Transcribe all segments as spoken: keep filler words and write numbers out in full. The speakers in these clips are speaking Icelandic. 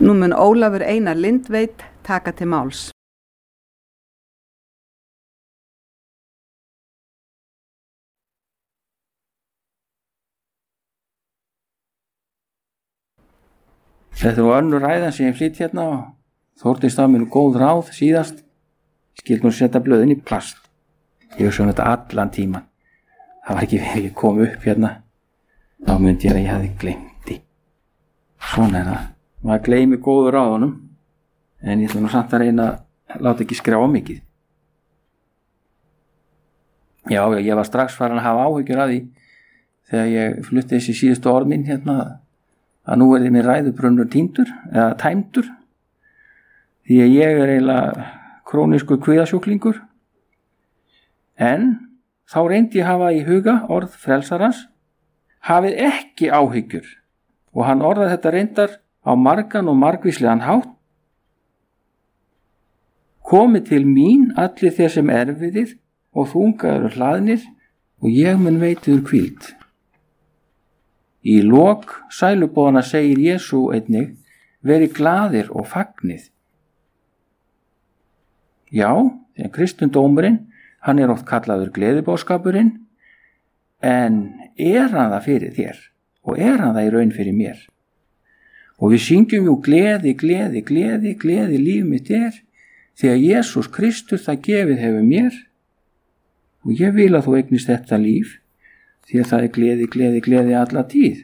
Nú mun Ólafur Einar Lindveit taka til máls. Þetta var önnur ræðan sem ég flytt hérna og Þórdís gaf mér góð ráð síðast. Skildi hún setja blöðin í plast. Ég hef svona þetta allan tíman. Það var ekki verið að koma upp hérna. Þá myndi ég að ég hefði gleymt því. Svona er það. Maður gleymi góðu ráðunum. En ég ætla nú samt að reyna að láta ekki skrá mikið. Já, ég var strax farin að hafa áhyggjur að því þegar ég flutti þessi síðustu orð mín hérna að nú er þið mér ræðubrunnur týndur eða tæmdur því að ég er eiginlega krónískur kvíðasjúklingur. En þá reyndi ég hafa í huga orð frelsarans, hafið ekki áhyggjur, og hann orðaði þetta reyndar á margan og margvíslegan hátt. Komið til mín allir þeir sem erfiðir og þungaður og hlaðnir og ég mun veita yður hvíld. Í lok sælubóðana segir Jesú einnig, verið glaðir og fagnið. Já, þegar kristindómurinn, hann er oft kallaður gleðibóðskapurinn, en er hann það fyrir þér og er hann það í raun fyrir mér. Og við syngjum jú gleði, gleði, gleði, gleði líf mitt er, því að Jesús Kristus það gefið hefur mér og ég vil að þú eignist þetta líf, því að það er gleði, gleði, gleði alla tíð.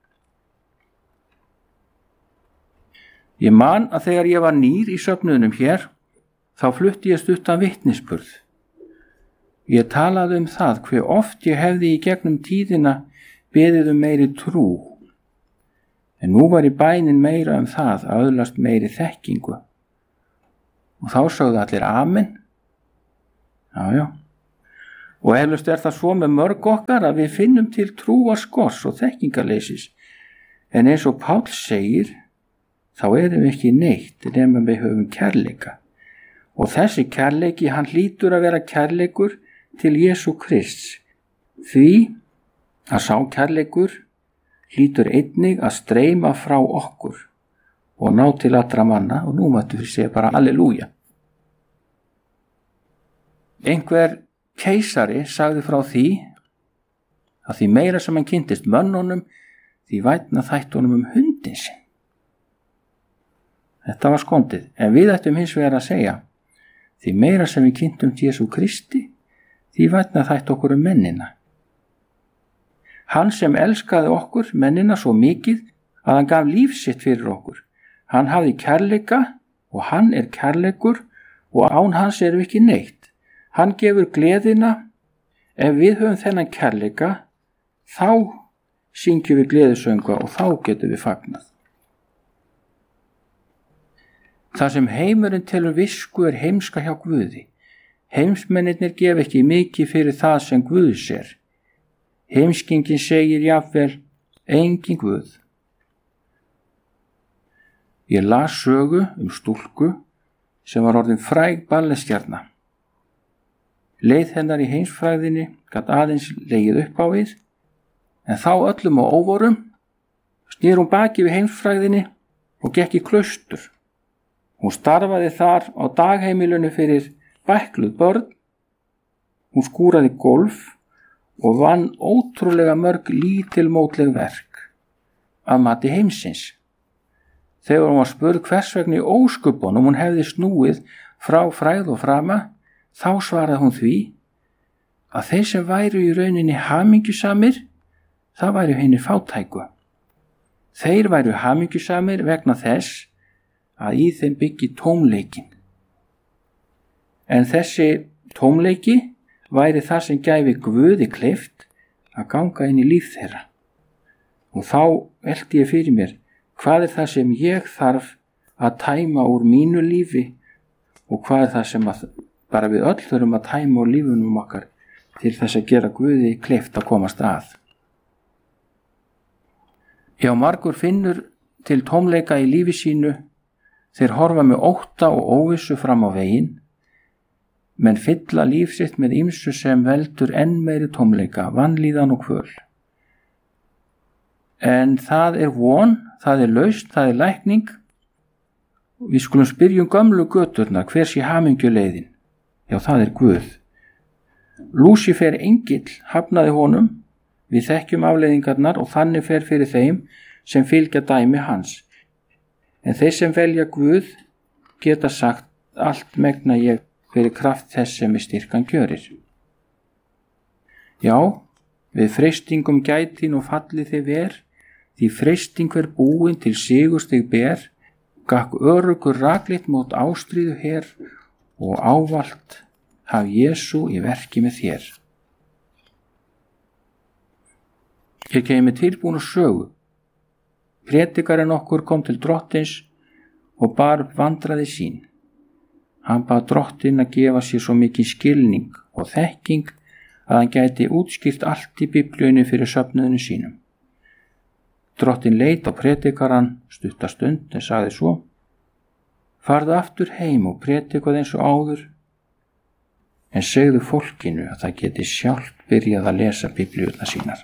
Ég man að þegar ég var nýr í söfnuðunum hér, þá flutti ég stuttan vitnisburð. Ég talaði um það hve oft ég hefði í gegnum tíðina beðið um meiri trú. En nú var í bænin meira um það að öðlast meiri þekkingu. Og þá sögðu allir amen. Já, já. Og eflaust er það svo með mörg okkar að við finnum til trúarskors og þekkingarleysis. En eins og Páll segir, þá erum við ekki neitt nema við höfum kærleika. Og þessi kærleiki, hann hlýtur að vera kærleikur til Jesú Krists. Því að sá kærleikur hlýtur einnig að streyma frá okkur og ná til allra manna, og nú mættu við segja bara halleluja. Einhver keisari sagði frá því að því meira sem hann kynntist mönnunum, því vænna þætti honum um hundin sinn. Þetta var skondið, en við ættum hins vegar að segja, því meira sem við kynntum Jesú Kristi, því vænna þætti okkur um mennina. Hann sem elskaði okkur, mennina, svo mikið að hann gaf líf sitt fyrir okkur. Hann hafði kærleika og hann er kærleikur og án hans erum við ekki neitt. Hann gefur gleðina, ef við höfum þennan kærleika, þá syngjum við gleðisönga og þá getum við fagnað. Það sem heimurinn telur visku er heimska hjá Guði. Heimsmennirnir gef ekki mikið fyrir það sem Guð sér. Heimskingin segir jafnvel, engin Guð. Ég las sögu um stúlku sem var orðin fræg ballestjarna. Leið hennar í heimsfræðinni gat aðeins legið upp á við, en þá öllum á óvorum snýr hún baki við heimsfræðinni og gekk í klaustur. Hún starfaði þar á dagheimilinu fyrir bækluð börn, hún skúraði golf og vann ótrúlega mörg lítilmótleg verk að mati heimsins. Þegar hún var spurð hvers vegna í ósköpunum hún hefði snúið frá fræð og frama, þá svaraði hún því að þeir sem væru í rauninni hamingjusamir, það væru hinir fátæku. Þeir væru hamingjusamir vegna þess að í þeim byggi tómleikin. En þessi tómleiki væri það sem gæfi Guði kleift að ganga inn í líf þeirra. Og þá velti ég fyrir mér, hvað er það sem ég þarf að tæma úr mínu lífi og hvað er það sem að bara við öll þurfum að tæma úr lífunum okkar til þess að gera Guði kleift að komast að. Já, margur finnur til tómleika í lífi sínu, þeir horfa með ótta og óvissu fram á veginn, menn fylla líf sitt með ýmsu sem veldur enn meiri tómleika, vanlíðan og kvöl. En það er von, það er lausn, það er lækning Við skulum spyrjum gömlu göturnar, hver sé hamingjuleiðin? Já, það er Guð. Lúsífer engill hafnaði honum, við þekkjum afleiðingarnar og þannig fer fyrir þeim sem fylgja dæmi hans. En þeir sem velja Guð geta sagt, allt megna ég fyrir kraft þess sem í styrkan gjörir. Já, við freistingum gætin og falli þið ver, því freisting hver búin til sigurstig ber, gakk örugur rakleitt mót ástríðu her og ávalt haf Jesú í verki með þér. Ég kemi tilbúin og sögu. Predikarinn okkur kom til drottins og bar upp vandræði sín. Hann bað drottin að gefa sér svo mikið skilning og þekking að hann gæti útskýrt allt í biblíunni fyrir söfnuðinu sínum. Drottin leit á predikarann stutta stund en sagði svo: Farðu aftur heim og predikað eins og áður, en segðu fólkinu að það geti sjálft byrjað að lesa biblíurnar sínar.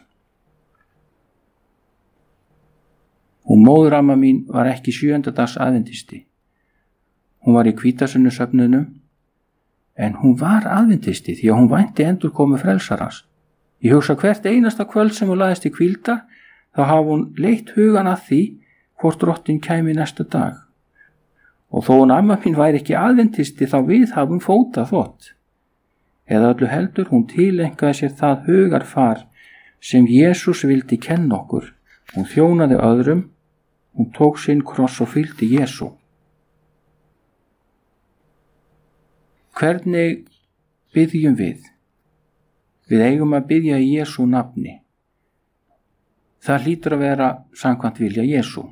Hún móðuramma mín var ekki sjöundadags aðventisti. Hún var í hvítasunnursöfnunum, en hún var aðventisti því að hún vænti endurkomu frelsarans. Ég hugsa hvert einasta kvöld sem hún lagðist í hvílda, þá hafa hún leitt hugan að því hvort drottin kæmi næsta dag. Og þó hún amma mín væri ekki aðventisti þá við hafum fótað þvott. Eða öllu heldur hún tilengaði sér það hugarfar sem Jesús vildi kenna okkur. Hún þjónaði öðrum, hún tók sinn kross og fylgdi Jesú. Hvernig biðjum við? Við eigum að biðja í Jesú nafni. Það hlýtur að vera samkvæmt vilja Jesú.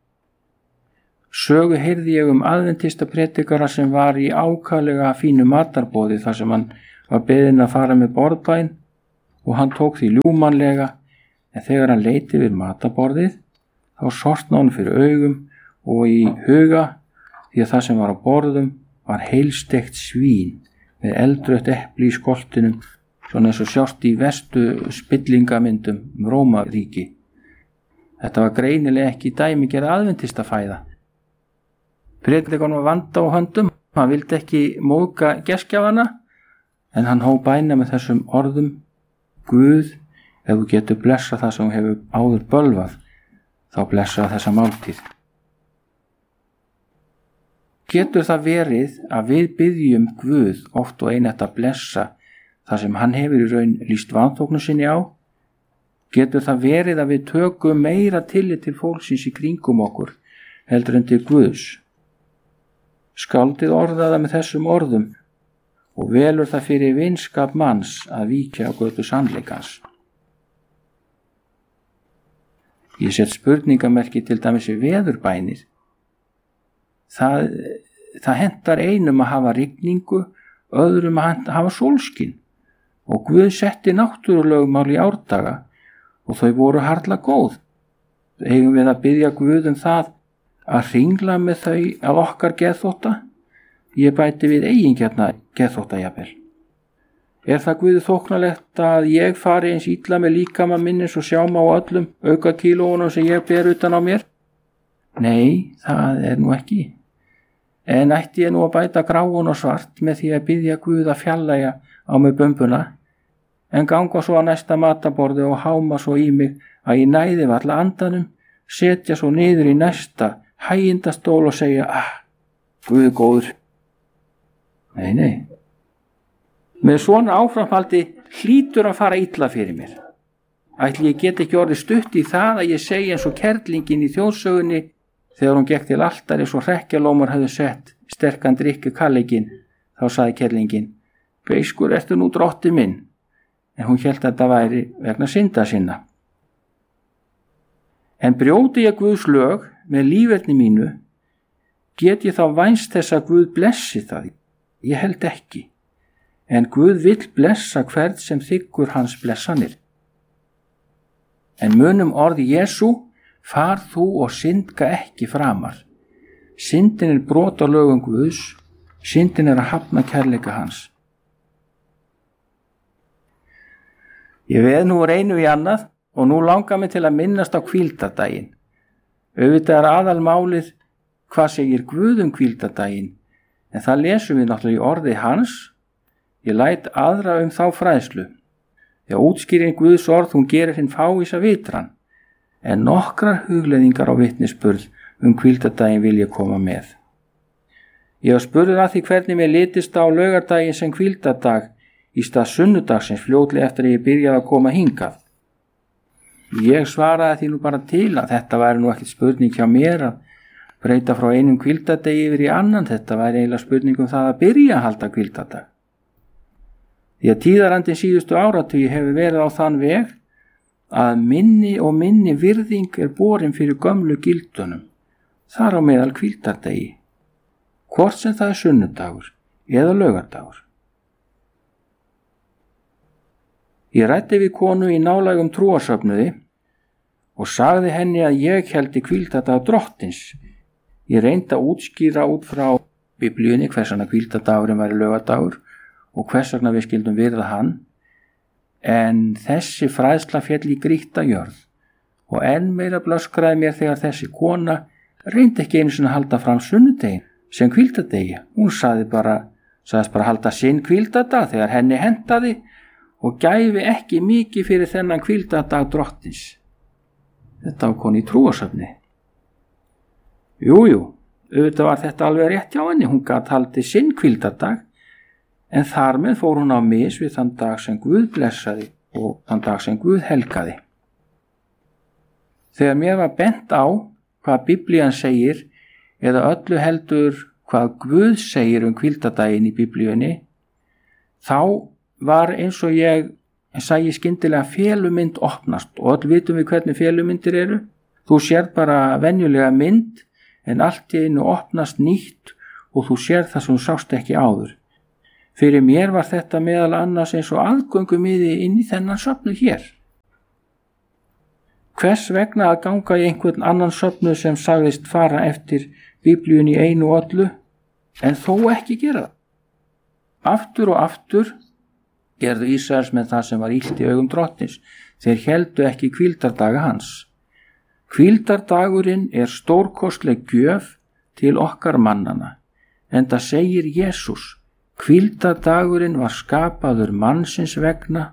Sögu heyrði ég um aðventista predikara sem var í ákaflega fínu matarboði þar sem hann var beðinn að fara með borðbæn og hann tók því ljúmanlega, en þegar hann leiti við matarborðið þá sortnaði hann fyrir augum og í huga því að það sem var á borðum var heilstekt svín með eldrautt epli í skoltinum, svona eins og sjást í verstu spillingamyndum um Rómaríki. Þetta var greinilega ekki dæmigerð aðventista fæða. Predikarinn var vanda á höndum, hann vildi ekki móðga gestgjafana, en hann hóf bæna með þessum orðum: Guð, ef þú getur blessað það sem hefur áður bölvað, þá blessað þessa máltíð. Getur það verið að við biðjum Guð oft og einætt að blessa það sem hann hefur í raun lýst vanþóknun sinni á? Getur það verið að við tökum meira tillit til fólksins í kringum okkur heldur en til Guðs? Skáldið orðaða með þessum orðum og velur það fyrir vinskap manns að víkja á götu sannleikans. Ég set spurningamerki til dæmis við veðurbænir. Það, það hentar einum að hafa rigningu, öðrum að hafa sólskin, og Guð setti náttúrulögmál í árdaga og þau voru harla góð. Eigum við að biðja Guð um það að hringla með þau að okkar geðþótta? Ég bæti við eigingjarna geðþótta jafnvel. Er það Guði þóknalegt að ég fari eins illa með líkama minnis og sjá má öllum auka kílóunum sem ég ber utan á mér? Nei, það er nú ekki. En ætti ég nú að bæta gráun og svart með því að biðja Guð að fjallæga á mig bömbuna, en ganga svo að næsta mataborði og háma svo í mig að ég næði varla andanum, setja svo niður í næsta hægindastól og segja: ah, Guð góður. Nei, nei. Með svona áframhaldi hlýtur að fara illa fyrir mér. Ætli ég get ekki orðið stutt í það að ég segi eins og kerlingin í þjóðsögunni þegar hún gekk til altari svo hrekkjalómar hefðu sett sterkan drykk í kallegin. Þá sagði kerlingin: Beiskur ertu nú drotti minn, en hún hélt að þetta væri vegna synda sinna. En brjóti ég Guðs lög með líferni mínu, get ég þá vænst þess að Guð blessi það? Ég held ekki, en Guð vill blessa hvern sem þiggur hans blessanir. En munum orði Jesú: far þú og syndga ekki framar. Syndin er brot á lögum Guðs, syndin er að hafna kærleika hans. Ég veð nú reynu í annað og nú langar mig til að minnast á hvíldardaginn. Auðvitað er aðalmálið hvað segir Guð um hvíldardaginn, en það lesum við náttúrulega í orði hans. Ég læt aðra um þá fræðslu. Já, útskýring Guðs orð, hún gerir hinn fávísa vitran, en nokkrar hugleiðingar á vitnisburð um hvíldardaginn vil ég koma með. Ég var spurður að því hvernig mér litist á laugardaginn sem hvíldardag í stað sunnudagsins fljótlega eftir að ég byrjaði að koma hingað. Ég svaraði því nú bara til að þetta væri nú ekkert spurning hjá mér að breyta frá einum hvíldardegi yfir í annan, þetta væri eiginlega spurning um það að byrja að halda hvíldardag. Því að tíðarandinn síðustu áratugi hefur verið á þann veg að minni og minni virðing er borin fyrir gömlu gildunum, þar á meðal hvíldardegi, hvort sem það er sunnudagur eða laugardagur. Ég ræddi við konu í nálægum trúarsöfnuði og sagði henni að ég héldi hvíldardag drottins. Ég reyndi að útskýra út frá Biblíunni hvers vegna hvíldardagurinn væri laugardagur og hvers vegna við skildum virða hann, en þessi fræðsla féll í grýtta jörð og enn meira blöskraði mér þegar þessi kona reyndi ekki einu sinni að halda fram sunnudegin sem hvíldardegi. Hún sagði bara, sagðist bara halda sinn hvíldardag þegar henni hentaði og gæfi ekki mikið fyrir þennan hvíldardag drottins. Þetta var konu í trúarsöfni. Jújú, jú, auðvitað var þetta alveg rétt hjá henni, hún gat haldið sinn hvíldardag, en þar með fór hún á mis við þann dag sem Guð blessaði og þann dag sem Guð helgaði. Þegar mér var bent á hvað Biblían segir, eða öllu heldur hvað Guð segir um hvíldardaginn í Biblíunni, þá var eins og ég sæi skyndilega felumynd opnast og öll vitum við hvernig felumyndir eru. Þú sér bara venjulega mynd en allt í einu opnast nýtt og þú sér það sem þú sást ekki áður. Fyrir mér var þetta meðal annars eins og aðgöngumiði inn í þennan söfnuð hér. Hvers vegna að ganga í einhvern annan söfnuð sem sagðist fara eftir Biblíunni í einu og öllu, en þó ekki gera það? Aftur og aftur gerðu Ísraelsmenn það sem var illt í augum drottins. Þeir héldu ekki hvíldardaga hans. Hvíldardagurinn er stórkostleg gjöf til okkar mannana, enda segir Jesús, hvíldardagurinn var skapaður mannsins vegna.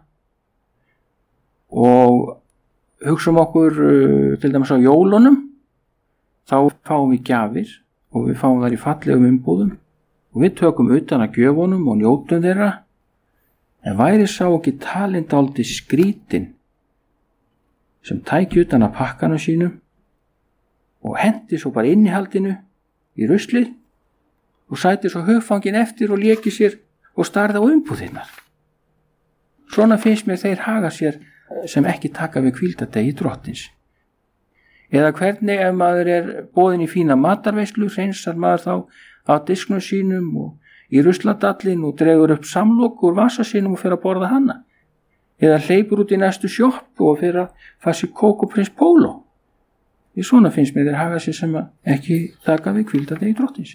Og hugsum okkur uh, til dæmis á jólunum, þá fáum við gjafir og við fáum þær í fallegum umbúðum og við tökum utan að gjöfunum og njótum þeirra. En væri sá ekki talin dálítið skrítin sem tæki utan að pakkanum sínum og hendi svo bara innihaldinu í ruslið og sæti svo höffangin eftir og léki sér og starði á umbúðirnar. Svona finnst mér þeir haga sér sem ekki taka við hvíldardegi drottins. Eða hvernig ef maður er boðin í fína matarveislu, hreinsar maður þá á disknum sínum og í rusladallin og dregur upp samlok úr vasa sínum og fyrir að borða hana. Eða hleypur út í næstu sjoppu og fyrir að fá sér kók og prins póló. Í svona finnst mér þeir haga sér sem ekki taka við hvíldardegi drottins.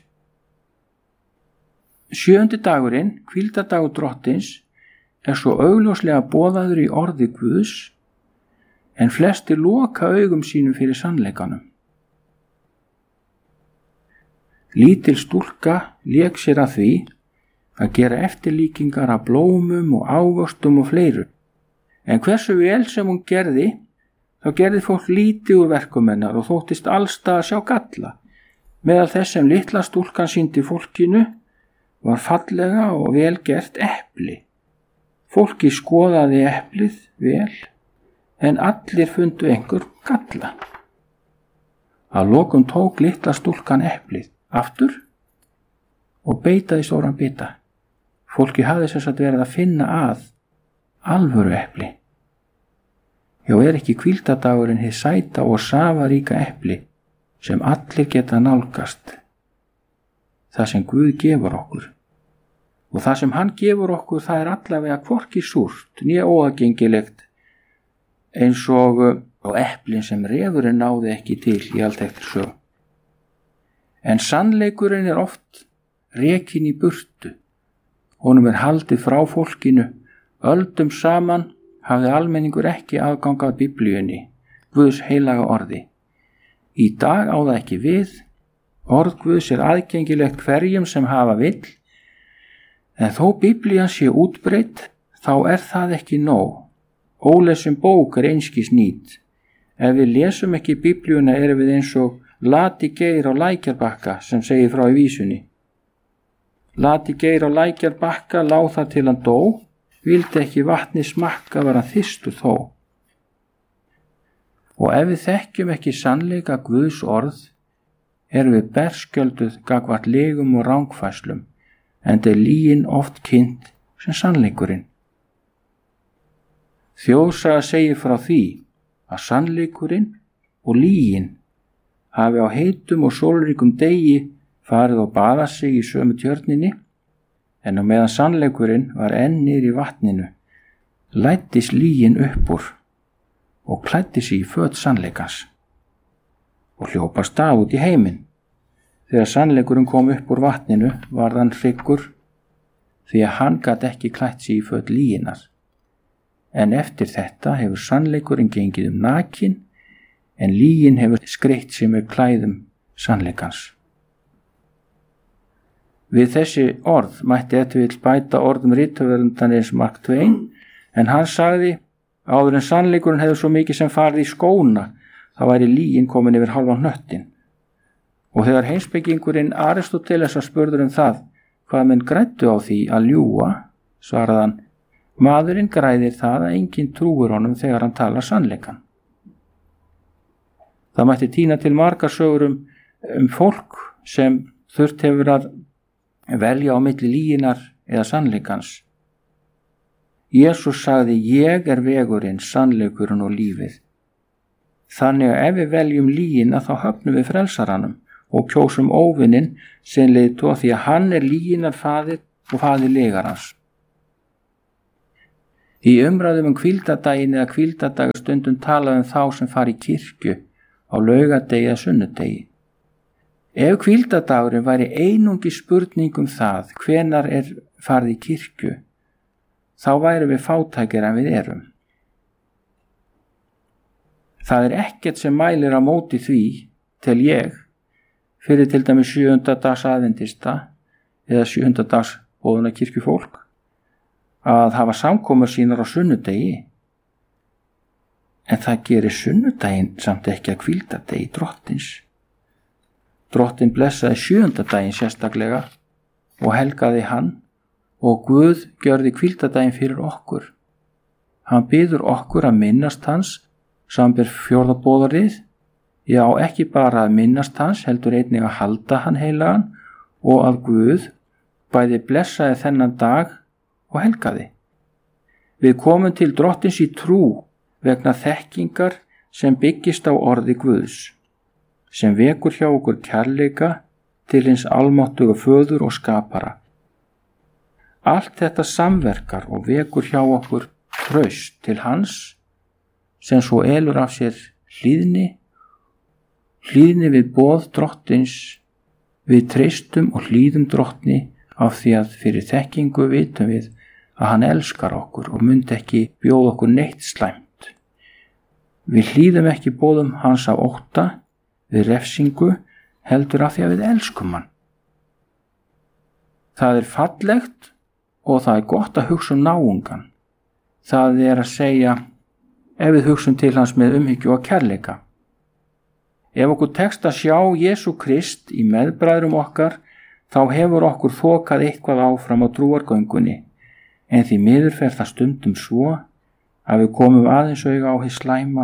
Sjöundi dagurinn, hvíldardagur drottins, er svo augljóslega boðaður í orði Guðs, en flestir loka augum sínum fyrir sannleikanum. Lítil stúlka lék sér að því að gera eftirlíkingar af blómum og ávöxtum og fleiru, en hversu vel sem hún gerði, þá gerði fólk lítið úr verkum hennar og þóttist allstað að sjá galla. Meðal þess sem litla stúlkan sýndi fólkinu var fallega og vel gert epli. Fólki skoðaði eplið vel, en allir fundu einhver galla. Að lokum tók litla stúlkan eplið aftur og beitaði stóran bita. Fólki hafði sem sagt verið að finna að alvöru epli. Já, er ekki hvíldardagurinn hið sæta og safaríka epli sem allir geta nálgast? Það sem Guð gefur okkur. Og það sem hann gefur okkur, það er allavega hvorki súrt, né óaðgengilegt, eins og á eplin sem refurinn náði ekki til í allt eftir sög. En sannleikurinn er oft rekin í burtu. Honum er haldið frá fólkinu. Öldum saman hafði almenningur ekki aðgang að Biblíunni, Guðs heilaga orði. Í dag á það ekki við Orð Guðs er aðgengilegt hverjum sem hafa vill, en þó Biblían sé útbreidd, þá er það ekki nóg. Ólesum bók er einskis nýt. Ef við lesum ekki Biblíuna erum við eins og Lati Geir á Lækjarbakka sem segir frá í vísunni. Lati Geir á Lækjarbakka lá þar til hann dó, vildi ekki vatni smakka, var hann þyrstur þó. Og ef við þekkjum ekki sannleika Guðs orð, erum við berskjölduð gagnvart legum og rangfærslum, enda er lygin oft kynnt sem sannleikurinn. Þjóðsaga segir frá því að sannleikurinn og lygin hafi á heitum og sólríkum degi farið og baða sig í sömu tjörninni, en á meðan sannleikurinn var enn niður í vatninu, læddist lygin upp úr og klæddi sig í föt sannleikans og hljópa stað út í heiminn. Þegar sannleikurinn kom upp úr vatninu varð hann hryggur, því að hann gat ekki klætt sig í föt lyginnar. En eftir þetta hefur sannleikurinn gengið um nakin, en lygin hefur skreytt sig með klæðum sannleikans. Við þessi orð mætti ef til vill bæta orðum rithöfundarins Mark Twain, en hann sagði, áður en sannleikurinn hefur svo mikið sem farið í skóna, þá væri lygin komin yfir hálfan hnöttin. Og þegar heimspekingurinn Aristóteles var spurður um það, hvað menn græddu á því að ljúga, svaraði hann, maðurinn græðir það að enginn trúir honum þegar hann talar sannleikan. Það mætti tína til margar sögur um, um fólk sem þurft hefur að velja á milli lyginnar eða sannleikans. Jesús sagði, ég er vegurinn, sannleikurinn og lífið. Þannig að ef við veljum lygina þá höfnum við frelsaranum og kjósum óvinnin sem leiðtó, því að hann er lyginnar faðir og faðir legarans. Í umræðum um hvíldardaginn eða hvíldadaga stundum talað um þá sem fari í kirkju á laugadegi eða sunnudegi. Ef hvíldardagurinn væri einungi spurning um það hvenar er farið í kirkju, þá væri við fátækir en við erum. Það er ekkert sem mælir á móti því, tel ég, fyrir til dæmis sjöunda dags aðventista eða sjöunda dags boðuna kirkjufólk, að hafa samkomur sínar á sunnudegi. En það gerir sunnudaginn samt ekki að hvíldardegi drottins. Drottin blessaði sjöunda daginn sérstaklega og helgaði hann, og Guð gjörði hvíldardaginn fyrir okkur. Hann biður okkur að minnast hans, samanber fjórða boðorðið, já, ekki bara að minnast hans, heldur einnig að halda hann heilagan, og að Guð bæði blessaði þennan dag og helgaði. Við komum til drottins í trú vegna þekkingar sem byggist á orði Guðs, sem vekur hjá okkur kærleika til hins almáttuga föður og skapara. Allt þetta samverkar og vekur hjá okkur traust til hans, sem svo elur af sér hlýðni, hlýðni við boð drottins. Við treystum og hlýðum drottni af því að fyrir þekkingu vitum við að hann elskar okkur og myndi ekki bjóða okkur neitt slæmt. Við hlýðum ekki boðum hans af ótta, við refsingu, heldur af því að við elskum hann. Það er fallegt og það er gott að hugsa um náungan. Það er að segja, ef við hugsum til hans með umhyggju og kærleika. Ef okkur tekst að sjá Jesú Krist í meðbræðrum okkar, þá hefur okkur þokað eitthvað áfram á trúargöngunni, en því miður fer það stundum svo að við komum aðeins auga á hið slæma.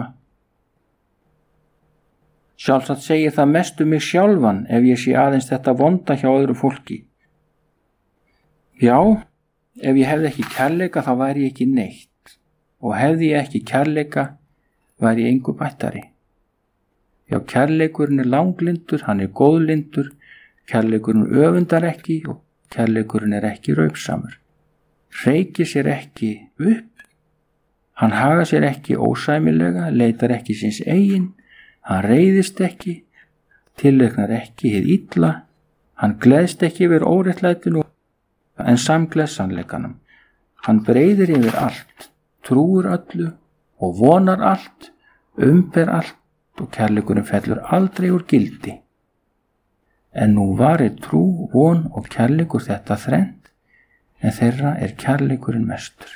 Sjálfsagt segir það mest um mig sjálfan ef ég sé aðeins þetta vonda hjá öðru fólki. Já, ef ég hefði ekki kærleika þá væri ég ekki neitt, og hefði ég ekki kærleika væri ég engu bættari. Já, kærleikurinn er langlindur, hann er góðlindur, kærleikurinn öfundar ekki og kærleikurinn er ekki raupsamur. Hreykir sér ekki upp, hann hagar sér ekki ósæmilega, leitar ekki síns eigin, hann reiðist ekki, tillegnar ekki hið illa, hann gleðst ekki yfir óréttlætinu en samgleð sannleikanum. Hann breiðir yfir allt, trúir öllu og vonar allt, umber allt, og kærleikurinn fellur aldrei úr gildi. En nú varir trú, von og kærleikur þetta þrennt, en þeirra er kærleikurinn mestur.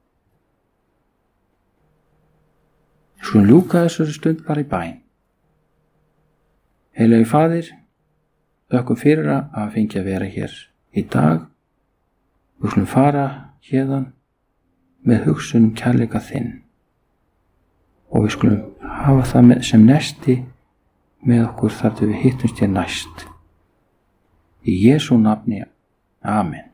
Skulum ljúka þessari stund bara í bæn. Heilagi Faðir, þökkum fyrir að fengi að vera hér í dag. Við skulum fara hérðan með hugsun kærleika þinn og við skulum hafa það sem nesti með okkur þar til við hittumst hér næst. Í Jesú nafni. Amen.